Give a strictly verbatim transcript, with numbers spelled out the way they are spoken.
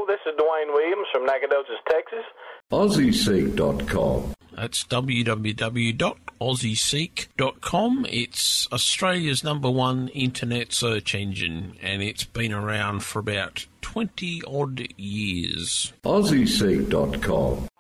this is Dwayne Williams from Nacogdoches, Texas. Aussie Seek dot com. That's w w w dot aussie seek dot com. It's Australia's number one internet search engine, and it's been around for about twenty odd years. Aussie Seek dot com.